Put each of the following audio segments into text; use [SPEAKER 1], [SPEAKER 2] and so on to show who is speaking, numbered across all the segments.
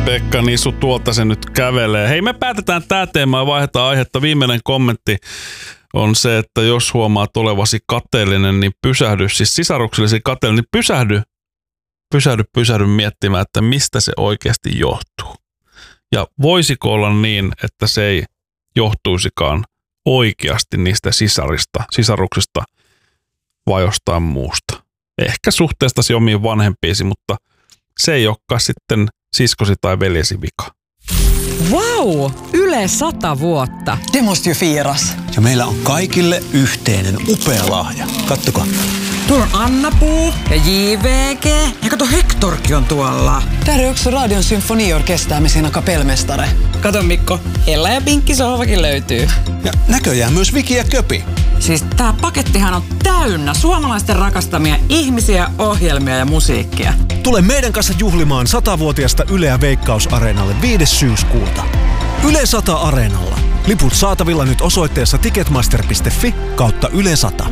[SPEAKER 1] Pekka Nisu, tuolta se nyt kävelee. Hei, me päätetään tää teema ja vaihdetaan aihetta. Viimeinen kommentti on se, että jos huomaat olevasi kateellinen, niin pysähdy. Siis sisaruksellesi kateellinen, niin pysähdy miettimään, että mistä se oikeasti johtuu. Ja voisiko olla niin, että se ei johtuisikaan oikeasti niistä sisaruksista vai jostain muusta. Ehkä suhteestasi omiin vanhempiisi, mutta se ei olekaan sitten siskosi tai veljesi vika.
[SPEAKER 2] Wow! Yle 100 vuotta.
[SPEAKER 3] Det måste ju firas.
[SPEAKER 4] Ja meillä on kaikille yhteinen upea lahja. Kattokaa.
[SPEAKER 3] Tuolla on Anna-Puu ja JVG. Ja kato, Hektorkin on tuolla. Där är också Radion symfoniorkester med sina kapellmästare. Kato Mikko, Ella ja Pinkki sohvakin löytyy.
[SPEAKER 4] Ja näköjään myös Viki ja Köpi.
[SPEAKER 3] Siis tää pakettihan on täynnä suomalaisten rakastamia ihmisiä, ohjelmia ja musiikkia.
[SPEAKER 5] Tule meidän kanssa juhlimaan 100-vuotiaasta Yleä Veikkaus-areenalle 5. syyskuuta. Yle 100 Areenalla. Liput saatavilla nyt osoitteessa ticketmaster.fi/Yle 100.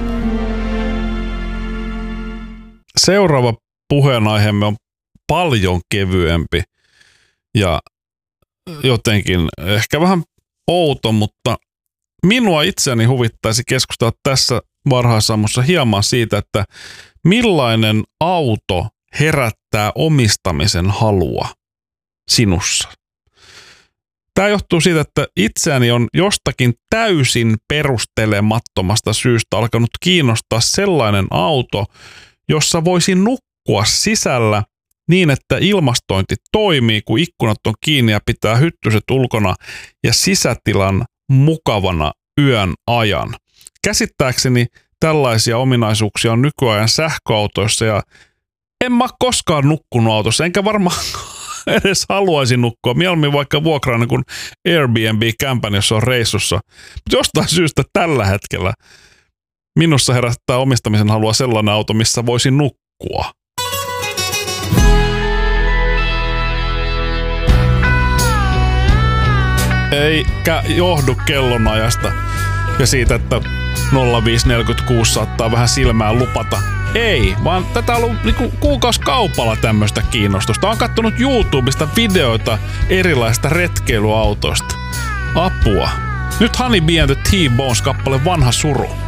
[SPEAKER 1] Seuraava puheenaiheemme on paljon kevyempi ja jotenkin ehkä vähän outo, mutta minua itseäni huvittaisi keskustella tässä varhaisaamussa hieman siitä, että millainen auto herättää omistamisen halua sinussa. Tämä johtuu siitä, että itseäni on jostakin täysin perustelemattomasta syystä alkanut kiinnostaa sellainen auto, jossa voisin nukkua sisällä niin, että ilmastointi toimii, kun ikkunat on kiinni ja pitää hyttyset ulkona ja sisätilan mukavana yön ajan. Käsittääkseni tällaisia ominaisuuksia on nykyajan sähköautoissa ja en mä koskaan nukkunut autossa, enkä varmaan edes haluaisi nukkua. Mieluummin vaikka vuokrainen kuin Airbnb-kämpän, jos on reissussa. Mutta jostain syystä tällä hetkellä minussa herättää omistamisen halua sellainen auto, missä voisin nukkua. Eikä johdu kellonajasta ja siitä, että 0546 saattaa vähän silmään lupata. Ei, vaan tätä on ollut niinku kuukausikaupalla tämmöistä kiinnostusta. Olen katsonut YouTubesta videoita erilaisista retkeilyautoista. Apua. Nyt Honey Bee and the T-Bones -kappale Vanha suru.